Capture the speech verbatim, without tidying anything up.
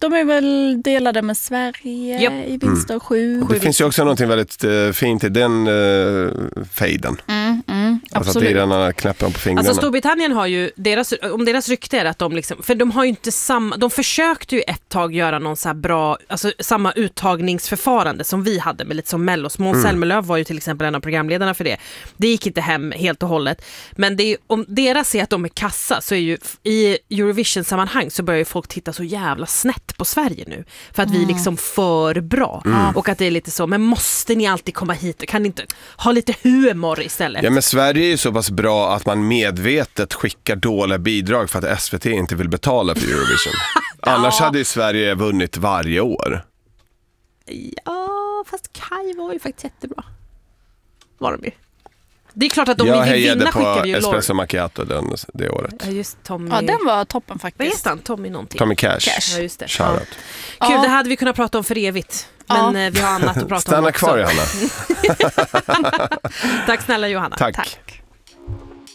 de är väl delade med Sverige yep. i vinster sju. Mm. Det finns ju också någonting väldigt uh, fint i den uh, fejden. Mm, mm, alltså absolut. att irarna knäpper på fingrarna. Alltså Storbritannien har ju, deras, om deras rykte är att de liksom, för de har ju inte samma, de försökte ju ett tag göra någon så här bra, alltså samma uttagningsförfarande som vi hade med lite som Mellos. Måns mm. Zelmerlöw var ju till exempel en av programledarna för det. Det gick inte hem helt och hållet. Men det är, om deras ser att de är kassa så är ju i Eurovision-sammanhang så börjar ju folk titta så jävla snett på Sverige nu. För att mm. vi är liksom för bra. Mm. Och att det är lite så, men måste ni alltid komma hit? Kan ni inte ha lite humor istället? Ja, men Sverige är ju så pass bra att man medvetet skickar dåliga bidrag för att S V T inte vill betala för Eurovision. ja. Annars hade ju Sverige vunnit varje år. Ja, fast Kaj var ju faktiskt jättebra. Var de ju. Det är klart att de jag vill vinna skickar vi ju Espresso Macchiato den, det året. Ja, just Tommy. Ja, den var toppen faktiskt. Vad heter han? Tommy någonting. Tommy Cash. Cash. Ja, just det. Ja. Kul, ja. det hade vi kunnat prata om för evigt. Men ja. vi har annat att prata Stanna om också. Stanna kvar, Johanna. Tack snälla, Johanna. Tack. Tack.